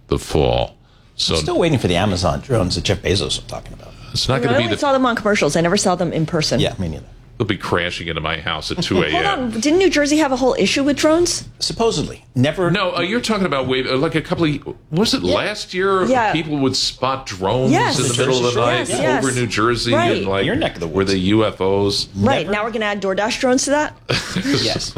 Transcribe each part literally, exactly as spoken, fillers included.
the fall. So I'm still waiting for the Amazon drones that Jeff Bezos was talking about. It's not I going to be only the. saw them on commercials. I never saw them in person. Yeah, me neither. They'll be crashing into my house at two a.m. Hold on. Didn't New Jersey have a whole issue with drones? Supposedly. Never. No, uh, you're talking about way, uh, like a couple of, was it last year? Yeah. People would spot drones Yes. in the The middle of the Jersey night Shore. Yes, over yes. New Jersey. Right. And like, Your neck of the were woods. they U F Os? Right. Never- Now we're going to add DoorDash drones to that? Yes.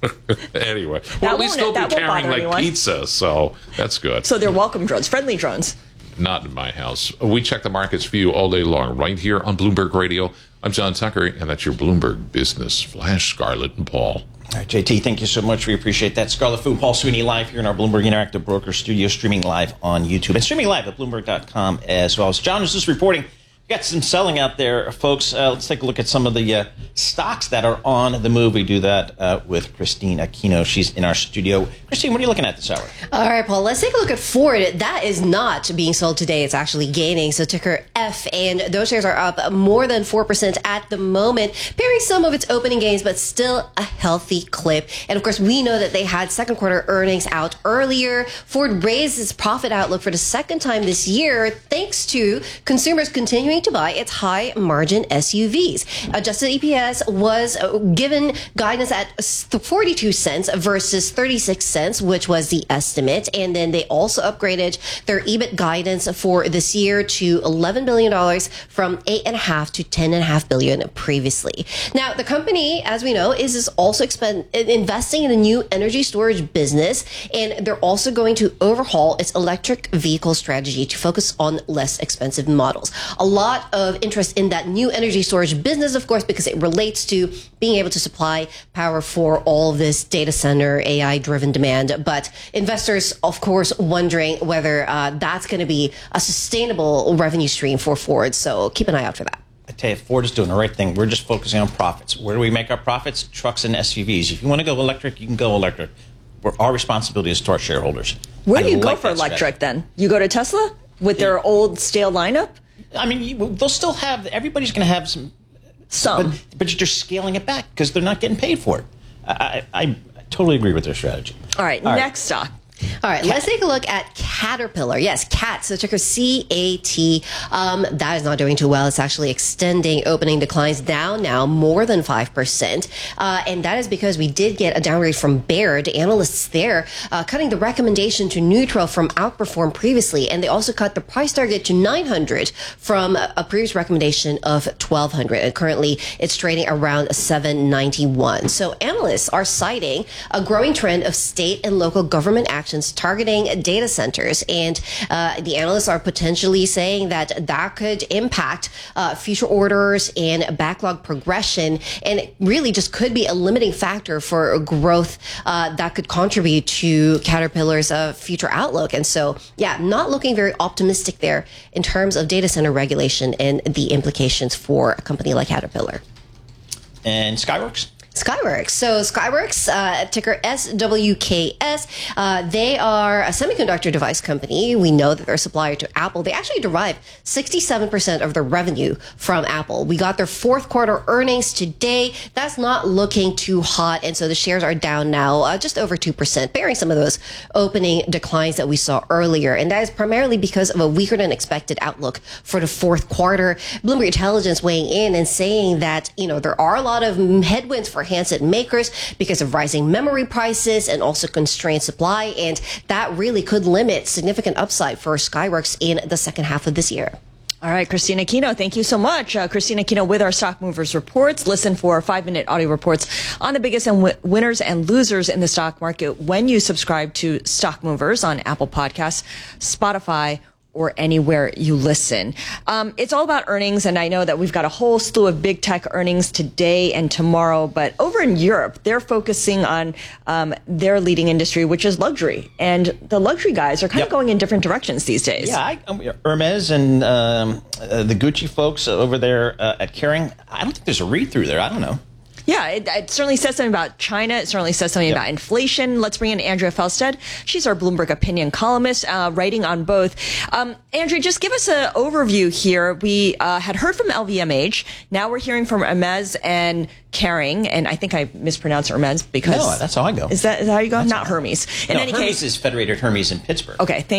Anyway. That Well, at least won't- they'll be that won't carrying bother like anyone. pizza, so that's good. So they're welcome drones, friendly drones. Not in my house. We check the markets for you all day long right here on Bloomberg Radio. I'm John Tucker, and that's your Bloomberg Business Flash, Scarlett and Paul. All right, J T, thank you so much. We appreciate that. Scarlett Fu, Paul Sweeney live here in our Bloomberg Interactive Broker studio, streaming live on YouTube and streaming live at Bloomberg dot com as well. As John was just reporting, we got some selling out there, folks. Uh, let's take a look at some of the uh, stocks that are on the move. We do that uh, with Christine Aquino. She's in our studio. Christine, what are you looking at this hour? All right, Paul, let's take a look at Ford. That is not being sold today. It's actually gaining. So ticker F, and those shares are up more than four percent at the moment, pairing some of its opening gains, but still a healthy clip. And of course, we know that they had second quarter earnings out earlier. Ford raised its profit outlook for the second time this year, thanks to consumers continuing to buy its high margin S U Vs. Adjusted E P S was given guidance at forty-two cents versus thirty-six cents, which was the estimate. And then they also upgraded their E B I T guidance for this year to eleven billion dollars from eight point five to ten point five billion dollars previously. Now, the company, as we know, is, is also expend, investing in a new energy storage business, and they're also going to overhaul its electric vehicle strategy to focus on less expensive models. A lot of interest in that new energy storage business, of course, because it relates to being able to supply power for all this data center A I driven demand. But investors, of course, wondering whether uh, that's going to be a sustainable revenue stream for Ford. So keep an eye out for that. I tell you, Ford is doing the right thing. We're just focusing on profits. Where do we make our profits? Trucks and S U Vs. If you want to go electric, you can go electric. We're, our responsibility is to our shareholders. Where do I you go like for that electric strategy. then? You go to Tesla with their Yeah. old stale lineup? I mean, you, they'll still have, everybody's going to have some, Some. but, but you're just scaling it back because they're not getting paid for it. I, I, I totally agree with their strategy. All right, All right. next stock. All right, let's take a look at Caterpillar. Yes, C A T, so ticker C A T. Um, that is not doing too well. It's actually extending opening declines down now more than five percent. Uh, and that is because we did get a downgrade from Baird. Analysts there uh, cutting the recommendation to neutral from outperform previously. And they also cut the price target to nine hundred from a previous recommendation of twelve hundred. And currently it's trading around seven ninety-one. So analysts are citing a growing trend of state and local government actions targeting data centers, and uh, the analysts are potentially saying that that could impact uh, future orders and backlog progression, and it really just could be a limiting factor for growth uh, that could contribute to Caterpillar's uh, future outlook. And so, yeah, not looking very optimistic there in terms of data center regulation and the implications for a company like Caterpillar. And Skyworks? Skyworks. So Skyworks, uh, ticker S W K S, uh, they are a semiconductor device company. We know that they're a supplier to Apple. They actually derive sixty-seven percent of their revenue from Apple. We got their fourth quarter earnings today. That's not looking too hot. And so the shares are down now uh, just over two percent, bearing some of those opening declines that we saw earlier. And that is primarily because of a weaker than expected outlook for the fourth quarter. Bloomberg Intelligence weighing in and saying that, you know, there are a lot of headwinds for handset makers because of rising memory prices and also constrained supply, and that really could limit significant upside for Skyworks in the second half of this year. All right, Christina Aquino, thank you so much. Uh, Christina Aquino with our Stock Movers Reports. Listen for five-minute audio reports on the biggest and w- winners and losers in the stock market when you subscribe to Stock Movers on Apple Podcasts, Spotify, or anywhere you listen. Um, it's all about earnings, and I know that we've got a whole slew of big tech earnings today and tomorrow, but over in Europe, they're focusing on um, their leading industry, which is luxury. And the luxury guys are kind Yep. of going in different directions these days. Yeah, I, um, Hermes and um, uh, the Gucci folks over there uh, at Kering, I don't think there's a read-through there. I don't know. Yeah, it, it certainly says something about China. It certainly says something Yep. about inflation. Let's bring in Andrea Felstead. She's our Bloomberg opinion columnist, uh, writing on both. Um, Andrea, just give us an overview here. We uh, had heard from L V M H. Now we're hearing from Hermes and Kering, and I think I mispronounced Hermes because No, that's how I go. Is that, is that how you go? That's Not Hermes. In no, any Hermes case, is Federated Hermes in Pittsburgh. okay. Thank